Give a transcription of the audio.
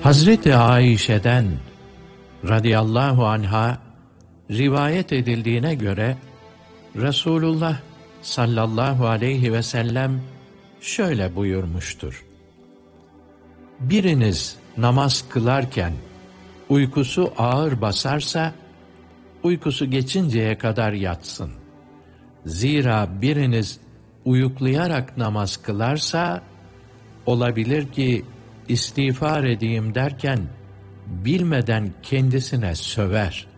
Hazreti Ayşe'den radıyallahu anha rivayet edildiğine göre Resulullah sallallahu aleyhi ve sellem şöyle buyurmuştur: Biriniz namaz kılarken uykusu ağır basarsa, uykusu geçinceye kadar yatsın. Zira biriniz uyuklayarak namaz kılarsa, olabilir ki istiğfar edeyim derken bilmeden kendisine söver.